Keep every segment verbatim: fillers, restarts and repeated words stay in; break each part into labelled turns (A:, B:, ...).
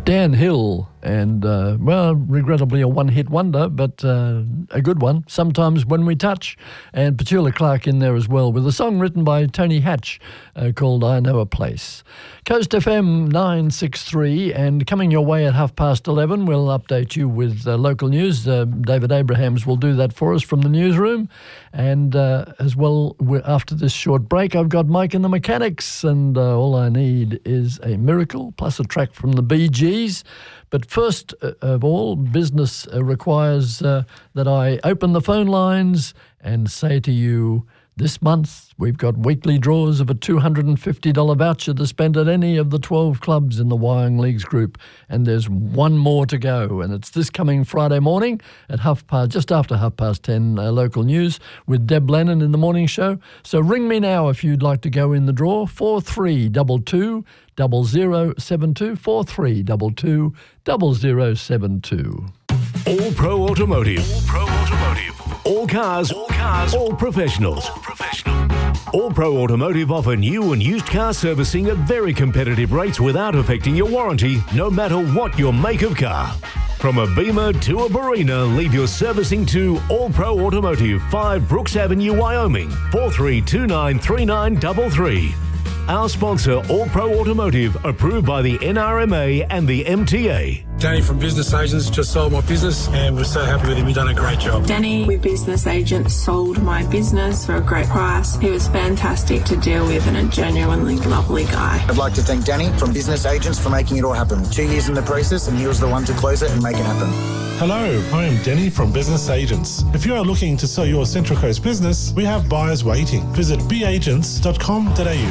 A: Dan Hill, and, uh, well, regrettably a one-hit wonder, but uh, a good one, Sometimes When We Touch, and Petula Clark in there as well, with a song written by Tony Hatch uh, called I Know a Place. Coast F M nine six three, and coming your way at half past eleven, we'll update you with uh, local news. Uh, David Abrahams will do that for us from the newsroom, and uh, as well, we're, after this short break, I've got Mike and the Mechanics, and uh, all I need is a miracle, plus a track from the Bee Gees. But first uh, of all, business uh, requires uh, that I open the phone lines and say to you, this month we've got weekly draws of a two hundred fifty dollars voucher to spend at any of the twelve clubs in the Wyong Leagues group, and there's one more to go, and it's this coming Friday morning at half past, just after half past ten, uh, local news with Deb Lennon in the morning show. So ring me now if you'd like to go in the draw, four three two two, zero zero seven two, four three two two, zero zero seven two.
B: All Pro Automotive. All Pro Automotive. All cars. All cars. All professionals. All professional. All Pro Automotive offer new and used car servicing at very competitive rates without affecting your warranty, no matter what your make of car. From a Beamer to a Barina, leave your servicing to All Pro Automotive, five Brooks Avenue, Wyoming, four three two nine, three nine three three. Our sponsor, All Pro Automotive, approved by the N R M A and the M T A.
C: Danny from Business Agents just sold my business, and we're so happy with him. He's done a great job.
D: Danny with Business Agents sold my business for a great price. He was fantastic to deal with and a genuinely lovely guy.
E: I'd like to thank Danny from Business Agents for making it all happen. Two years in the process, and he was the one to close it and make it happen.
F: Hello, I am Denny from Business Agents. If you are looking to sell your Central Coast business, we have buyers waiting. Visit b agents dot com dot a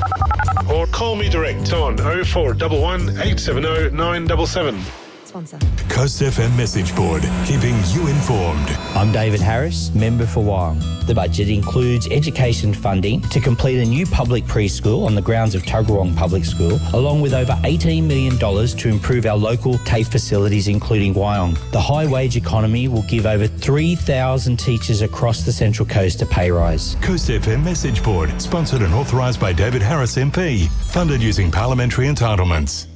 F: u or call me direct on oh four one one, eight seven oh, nine seven seven.
G: Sponsor.
B: Coast F M message board, keeping you informed.
H: I'm David Harris, member for Wyong. The budget includes education funding to complete a new public preschool on the grounds of Tuggeranong Public School, along with over eighteen million dollars to improve our local TAFE facilities, including Wyong. The high wage economy will give over three thousand teachers across the Central Coast a pay rise.
B: Coast F M message board, sponsored and authorised by David Harris M P, funded using parliamentary entitlements.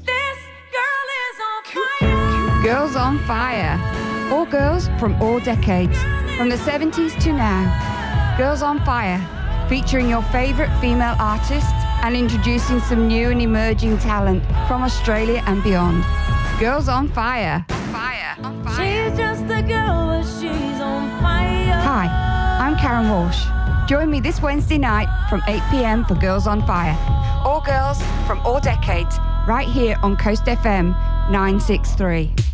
I: Girls on Fire. All girls from all decades, from the seventies to now. Girls on Fire, featuring your favourite female artists and introducing some new and emerging talent from Australia and beyond. Girls on Fire. Fire. On fire. She's just a girl, but she's on fire. Hi, I'm Karen Walsh. Join me this Wednesday night from eight p m for Girls on Fire. All girls from all decades, right here on Coast F M nine six three.